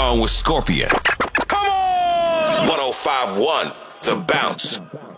along with Scorpion. Come on! 105.1 The Bounce.